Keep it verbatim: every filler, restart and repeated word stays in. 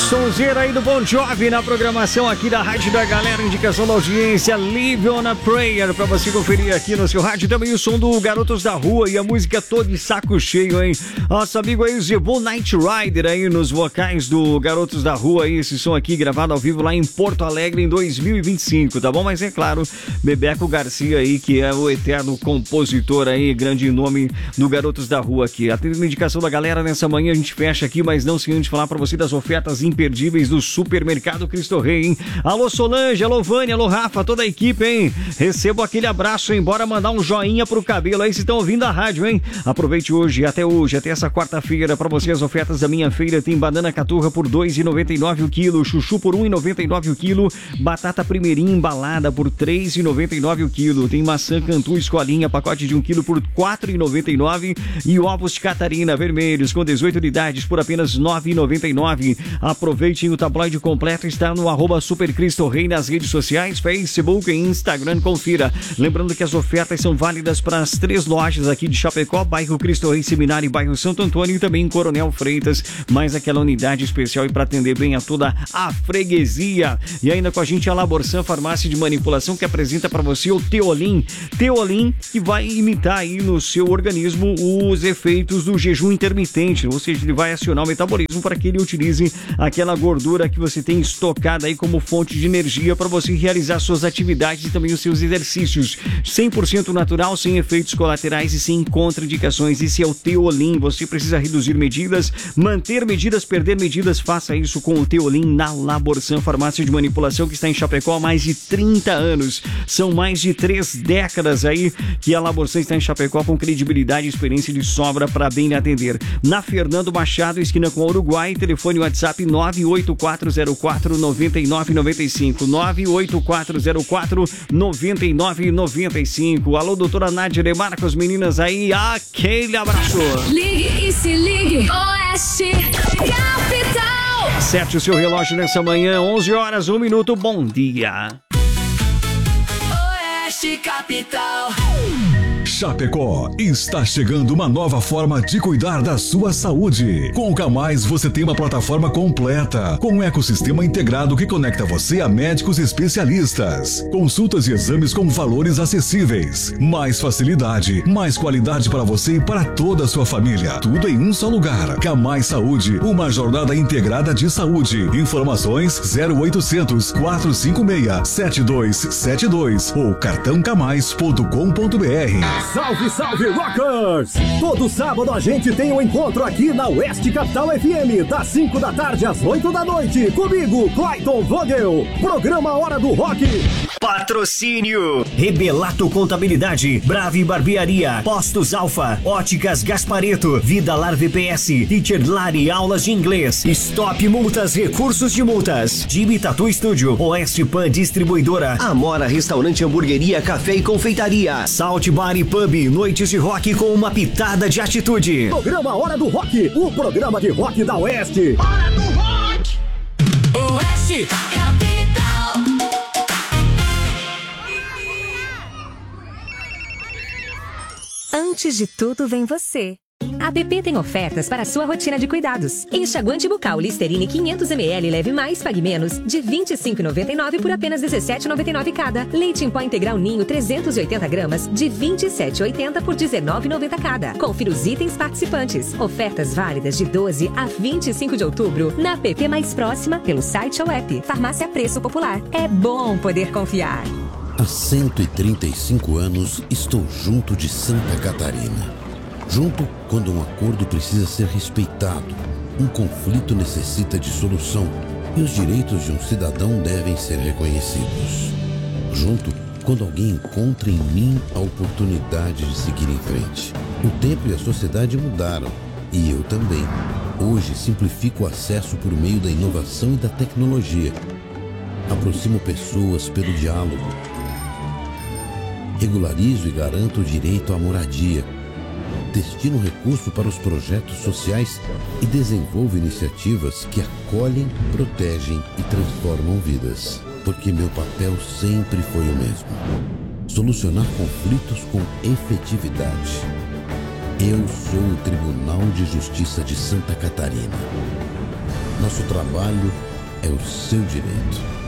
Sonzeira aí do Bon Jovi na programação aqui da Rádio da Galera, indicação da audiência, Live on a Prayer, pra você conferir aqui no seu rádio. Também o som do Garotos da Rua e a música toda de saco cheio, hein? Nosso amigo aí, o Zebon Night Rider aí nos vocais do Garotos da Rua aí, esse som aqui gravado ao vivo lá em Porto Alegre em dois mil e vinte e cinco, tá bom? Mas é claro, Bebeco Garcia aí, que é o eterno compositor aí, grande nome do Garotos da Rua aqui. Atendendo a indicação da galera, nessa manhã a gente fecha aqui, mas não sem antes falar pra você das ofertas imperdíveis do Supermercado Cristo Rei, hein? Alô Solange, alô Vânia, alô Rafa, toda a equipe, hein? Recebo aquele abraço, hein? Bora mandar um joinha pro cabelo aí, se estão ouvindo a rádio, hein? Aproveite hoje, até hoje, até essa quarta-feira, pra você as ofertas da minha feira. Tem banana caturra por dois reais e noventa e nove o quilo, chuchu por um real e noventa e nove o quilo, batata primeirinha embalada por três reais e noventa e nove o quilo, tem maçã Cantu escolinha, pacote de um quilo por quatro reais e noventa e nove e ovos de Catarina vermelhos com dezoito unidades por apenas nove reais e noventa e nove. Aproveite o tabloide completo, está no arroba Super Cristo Rei nas redes sociais, Facebook e Instagram, confira. Lembrando que as ofertas são válidas para as três lojas aqui de Chapecó, bairro Cristo Rei Seminário e bairro Santo Antônio e também em Coronel Freitas, mais aquela unidade especial e para atender bem a toda a freguesia. E ainda com a gente a Laborsan Farmácia de Manipulação, que apresenta para você o Teolim. Teolim que vai imitar aí no seu organismo os efeitos do jejum intermitente, ou seja, ele vai acionar o metabolismo para que ele utilize aquela gordura que você tem estocada aí como fonte de energia para você realizar suas atividades e também os seus exercícios. cem por cento natural, sem efeitos colaterais e sem contraindicações. Esse é o Teolim. Você precisa reduzir medidas, manter medidas, perder medidas. Faça isso com o Teolim na Laborsan Farmácia de Manipulação, que está em Chapecó há mais de trinta anos. São mais de três décadas aí que a Laborsan está em Chapecó com credibilidade e experiência de sobra para bem lhe atender. Na Fernando Machado, esquina com o Uruguai, telefone WhatsApp nove oito quatro zero quatro nove nove nove cinco, nove oito quatro zero quatro nove nove nove cinco. Alô, doutora Nádia de Marcos, meninas aí, aquele abraço. Ligue e se ligue, Oeste Capital. Acerte o seu relógio nessa manhã, onze horas, um minuto, bom dia. Oeste Capital. Chapecó, está chegando uma nova forma de cuidar da sua saúde. Com o Camais você tem uma plataforma completa, com um ecossistema integrado que conecta você a médicos especialistas. Consultas e exames com valores acessíveis. Mais facilidade, mais qualidade para você e para toda a sua família. Tudo em um só lugar. Camais Saúde, uma jornada integrada de saúde. Informações zero oitocentos, quatrocentos e cinquenta e seis, setenta e dois setenta e dois ou cartão camais ponto com ponto br. Salve, salve, rockers! Todo sábado a gente tem um encontro aqui na Oeste Capital F M, das cinco da tarde às oito da noite. Comigo, Clayton Vogel. Programa Hora do Rock. Patrocínio Rebelato Contabilidade, Brave Barbearia, Postos Alfa, Óticas Gaspareto, Vidalar V P S, Teacher Lari Aulas de Inglês, Stop Multas, Recursos de Multas, Jimmy Tattoo Studio, Oeste Pan Distribuidora, Amora Restaurante, Hamburgueria, Café e Confeitaria, Salt Bar e Pub, noites de rock com uma pitada de atitude. Programa Hora do Rock, o programa de rock da Oeste. Hora do Rock. Oeste Capital. Antes de tudo vem você. A B P tem ofertas para a sua rotina de cuidados. Enxaguante bucal Listerine quinhentos mililitros leve mais, pague menos, de vinte e cinco reais e noventa e nove centavos por apenas dezessete reais e noventa e nove centavos cada. Leite em pó integral Ninho trezentos e oitenta gramas, de vinte e sete reais e oitenta centavos por dezenove reais e noventa centavos cada. Confira os itens participantes. Ofertas válidas de doze a vinte e cinco de outubro na A P P mais próxima, pelo site ou app. Farmácia Preço Popular. É bom poder confiar. Há cento e trinta e cinco anos estou junto de Santa Catarina. Junto quando um acordo precisa ser respeitado, um conflito necessita de solução e os direitos de um cidadão devem ser reconhecidos. Junto quando alguém encontra em mim a oportunidade de seguir em frente. O tempo e a sociedade mudaram e eu também. Hoje simplifico o acesso por meio da inovação e da tecnologia. Aproximo pessoas pelo diálogo. Regularizo e garanto o direito à moradia. Destino recurso para os projetos sociais e desenvolvo iniciativas que acolhem, protegem e transformam vidas. Porque meu papel sempre foi o mesmo: solucionar conflitos com efetividade. Eu sou o Tribunal de Justiça de Santa Catarina. Nosso trabalho é o seu direito.